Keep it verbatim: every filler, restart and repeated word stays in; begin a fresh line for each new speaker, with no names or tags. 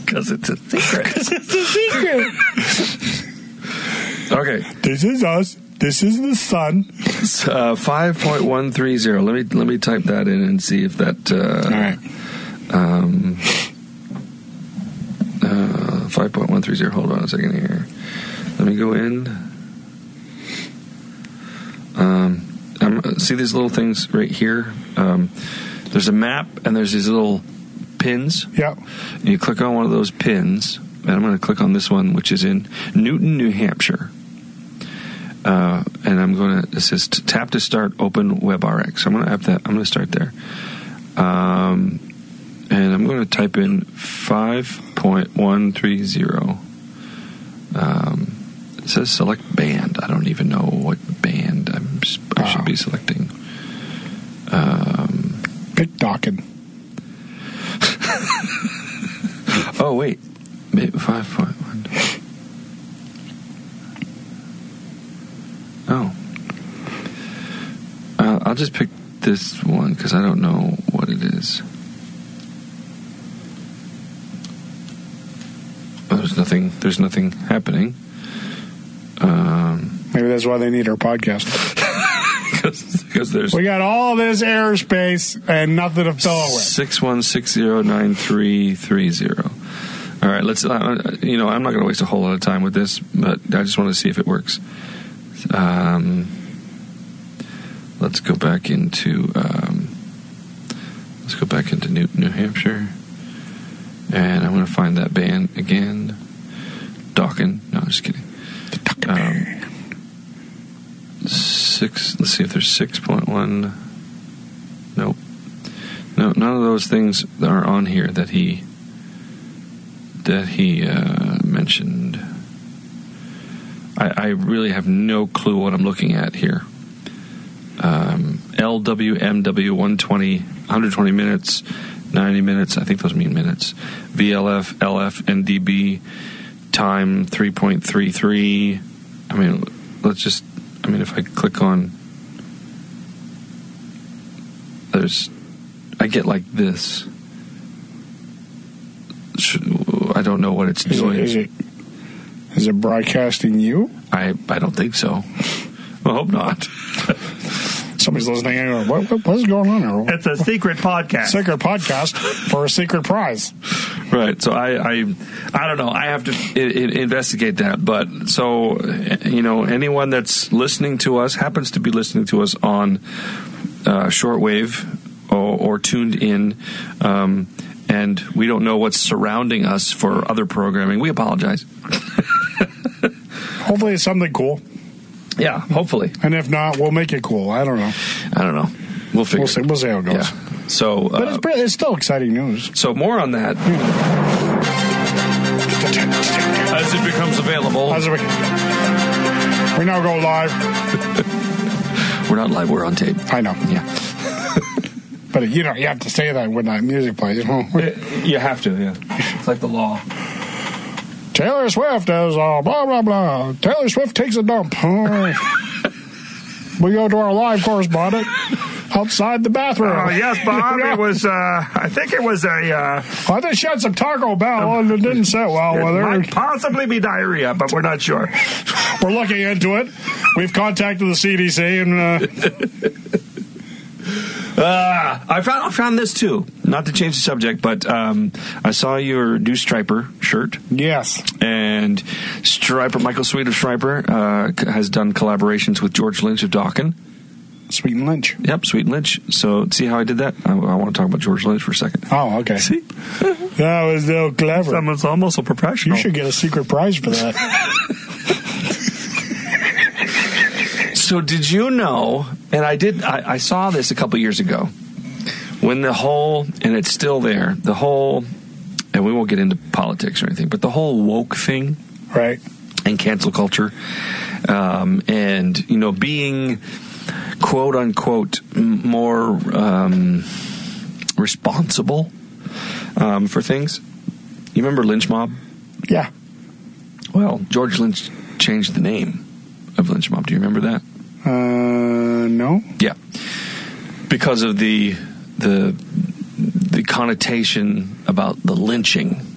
Because it's a secret.
Because it's a secret.
Okay.
This is us. This is the sun.
Uh, five point one three zero. Let me let me type that in and see if that. Uh,
All right.
Um. Uh, five point one three zero. Hold on a second here. Let me go in. Um. I'm, see these little things right here. Um. There's a map and there's these little pins.
Yep.
And you click on one of those pins, and I'm going to click on this one, which is in Newton, New Hampshire. Uh, and I'm going to, it says tap to start open WebRx. I'm going to app that. I'm going to start there. Um, and I'm going to type in five point one three zero. Um, it says select band. I don't even know what band I'm, I should be selecting. Um,
Pick Dokken.
oh, wait. five point one. Oh. Uh, I'll just pick this one because I don't know what it is. Oh, there's nothing. There's nothing happening. Um,
Maybe that's why they need our podcast.
Because there's
we got all this airspace and nothing to fill it with.
Six one six zero nine three three zero. All right, let's. Uh, you know, I'm not going to waste a whole lot of time with this, but I just want to see if it works. Um, let's go back into um, let's go back into New, New Hampshire, and I'm going to find that band again. Dokken. No, I'm just kidding. Um, six. Let's see if there's six point one. Nope. No, none of those things are on here that he that he uh, mentioned. I, I really have no clue what I'm looking at here. Um, L W M W one twenty, one hundred twenty minutes, ninety minutes. I think those mean minutes. V L F, L F, N D B, time three point three three. I mean, let's just. I mean, if I click on, there's, I get like this. I don't know what it's
is
doing.
It, is it is it broadcasting you?
I I don't think so. I hope not.
Somebody's listening and going, what, what, what's going on here?
It's a secret podcast.
Secret podcast for a secret prize.
Right. So I, I, I don't know. I have to I- I investigate that. But so, you know, anyone that's listening to us, happens to be listening to us on uh, shortwave or, or tuned in, um, and we don't know what's surrounding us for other programming, we apologize.
Hopefully it's something cool.
Yeah, hopefully.
And if not, we'll make it cool. I don't know.
I don't know. We'll figure
We'll see, we'll see how it goes.
Yeah. So, uh,
but it's, pretty, it's still exciting news.
So more on that as it becomes available.
As we, we now go live.
We're not live. We're on tape.
I know.
Yeah.
But you know, you have to say that when that music plays.
You have to. Yeah. It's like the law.
Taylor Swift is uh, blah blah blah. Taylor Swift takes a dump. Oh. We go to our live correspondent outside the bathroom.
Oh, yes, Bob. It was, uh, I think it was a... Uh,
I think she had some Taco Bell and it didn't sit well
it
with her.
might possibly be diarrhea, but we're not sure.
We're looking into it. We've contacted the C D C and... Uh,
Uh, I found I found this too. Not to change the subject, but um, I saw your new Striper shirt.
Yes.
And Striper, Michael Sweet of Striper, uh, has done collaborations with George Lynch of Dokken.
Sweet and Lynch.
Yep, Sweet and Lynch. So see how I did that? I, I want to talk about George Lynch for a second.
Oh, okay.
See?
That was so clever.
Someone's almost a professional.
You should get a secret prize for that.
So did you know, and I did, I, I saw this a couple years ago, when the whole, and it's still there, the whole, and we won't get into politics or anything, but the whole woke thing.
Right.
And cancel culture. Um, and, you know, being, quote unquote, m- more um, responsible um, for things. You remember Lynch Mob?
Yeah.
Well, George Lynch changed the name of Lynch Mob. Do you remember that?
Uh, no.
Yeah, because of the the the connotation about the lynching